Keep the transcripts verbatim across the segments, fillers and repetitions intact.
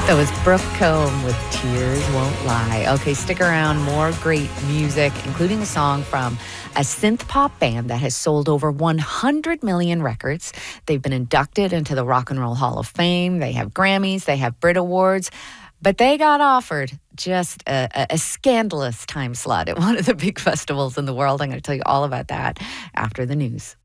That was Brooke Combe with Tears Won't Lie. Okay, stick around. More great music, including a song from a synth pop band that has sold over one hundred million records. They've been inducted into the Rock and Roll Hall of Fame. They have Grammys. They have Brit Awards. But they got offered just a, a, a scandalous time slot at one of the big festivals in the world. I'm going to tell you all about that after the news.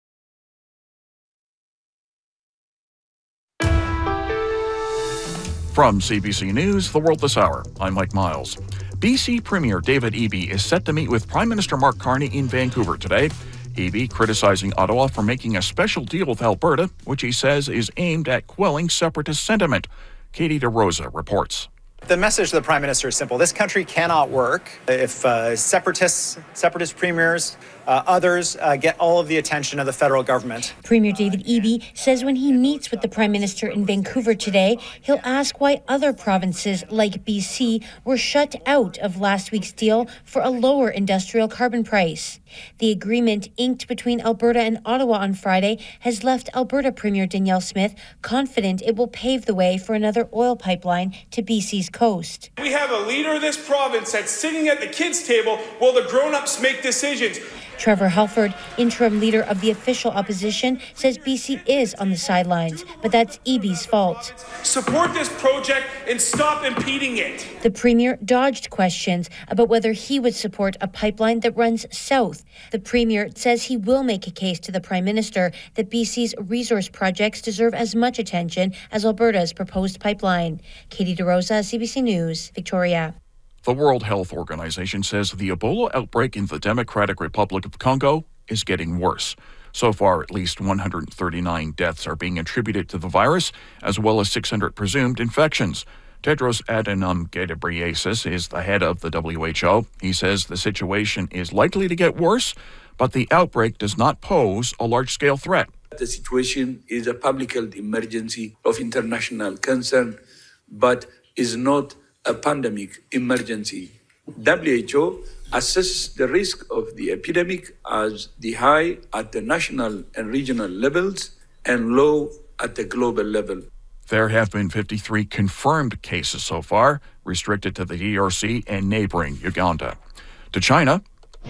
From C B C News, The World This Hour, I'm Mike Miles. B C Premier David Eby is set to meet with Prime Minister Mark Carney in Vancouver today. Eby criticizing Ottawa for making a special deal with Alberta, which he says is aimed at quelling separatist sentiment. Katie DeRosa reports. The message to the Prime Minister is simple. This country cannot work if uh, separatists, separatist premiers, uh, others uh, get all of the attention of the federal government. Premier David Eby says when he meets with the Prime Minister in Vancouver today, he'll ask why other provinces like B C were shut out of last week's deal for a lower industrial carbon price. The agreement inked between Alberta and Ottawa on Friday has left Alberta Premier Danielle Smith confident it will pave the way for another oil pipeline to B C's coast. We have a leader of this province that's sitting at the kids' table while the grown-ups make decisions. Trevor Halford, interim leader of the official opposition, says B C is on the sidelines, but that's Eby's fault. Support this project and stop impeding it. The Premier dodged questions about whether he would support a pipeline that runs south. The Premier says he will make a case to the Prime Minister that B C's resource projects deserve as much attention as Alberta's proposed pipeline. Katie DeRosa, C B C News, Victoria. The World Health Organization says the Ebola outbreak in the Democratic Republic of Congo is getting worse. So far, at least one hundred thirty-nine deaths are being attributed to the virus, as well as six hundred presumed infections. Tedros Adhanom Ghebreyesus is the head of the W H O. He says the situation is likely to get worse, but the outbreak does not pose a large-scale threat. The situation is a public health emergency of international concern, but is not a pandemic emergency. W H O assesses the risk of the epidemic as the high at the national and regional levels and low at the global level. There have been fifty-three confirmed cases so far, restricted to the D R C and neighboring Uganda. To China,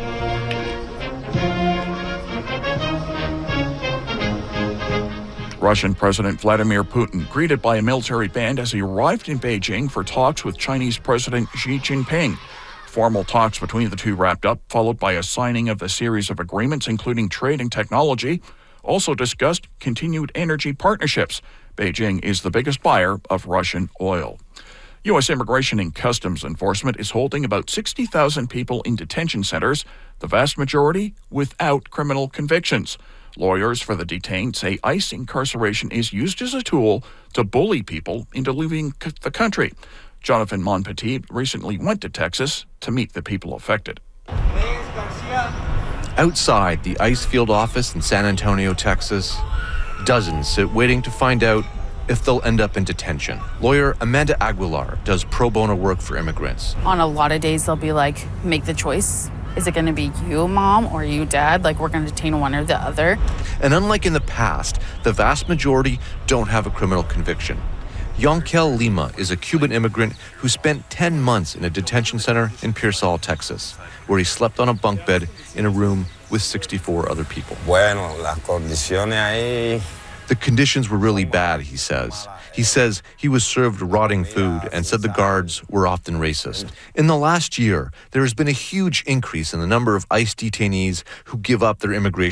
Russian President Vladimir Putin greeted by a military band as he arrived in Beijing for talks with Chinese President Xi Jinping. Formal talks between the two wrapped up, followed by a signing of a series of agreements, including trade and technology. Also discussed continued energy partnerships. Beijing is the biggest buyer of Russian oil. U S Immigration and Customs Enforcement is holding about sixty thousand people in detention centers, the vast majority without criminal convictions. Lawyers for the detained say ICE incarceration is used as a tool to bully people into leaving c- the country. Jonathan Monpetit recently went to Texas to meet the people affected. Outside the ICE field office in San Antonio, Texas, dozens sit waiting to find out if they'll end up in detention. Lawyer Amanda Aguilar does pro bono work for immigrants. On a lot of days, they'll be like, make the choice. Is it going to be you, Mom, or you, Dad? Like, we're going to detain one or the other. And unlike in the past, the vast majority don't have a criminal conviction. Yonkel Lima is a Cuban immigrant who spent ten months in a detention center in Pearsall, Texas, where he slept on a bunk bed in a room with sixty-four other people. Bueno, las condiciones ahí. The conditions were really bad, he says. He says he was served rotting food and said the guards were often racist. In the last year, there has been a huge increase in the number of ICE detainees who give up their immigration